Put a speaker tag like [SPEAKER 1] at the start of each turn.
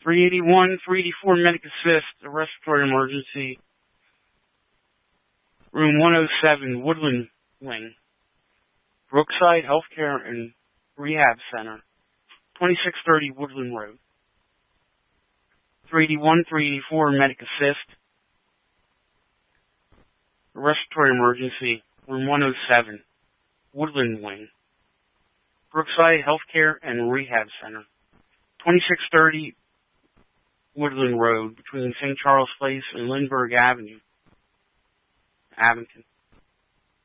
[SPEAKER 1] 381, 384 Medic Assist, a respiratory emergency. Room 107, Woodland Wing. Brookside Healthcare and Rehab Center, 2630 Woodland Road. 381, 384 Medic Assist, a respiratory emergency. Room 107, Woodland Wing. Brookside Healthcare and Rehab Center, 2630 Woodland Road, between St. Charles Place and Lindbergh Avenue, Abington.